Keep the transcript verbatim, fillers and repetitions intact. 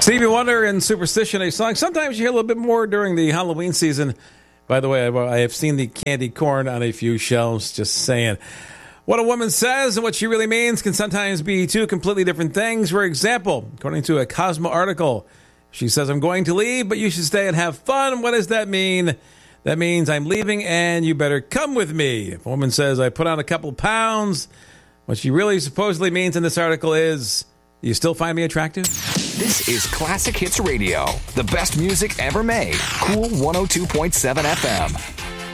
Stevie Wonder and Superstition, a song sometimes you hear a little bit more during the Halloween season. By the way, I have seen the candy corn on a few shelves, just saying. What a woman says and what she really means can sometimes be two completely different things. For example, according to a Cosmo article, she says, I'm going to leave, but you should stay and have fun. What does that mean? That means I'm leaving and you better come with me. If a woman says, I put on a couple pounds, what she really supposedly means in this article is, you still find me attractive? This is Classic Hits Radio, the best music ever made. Cool one oh two point seven F M.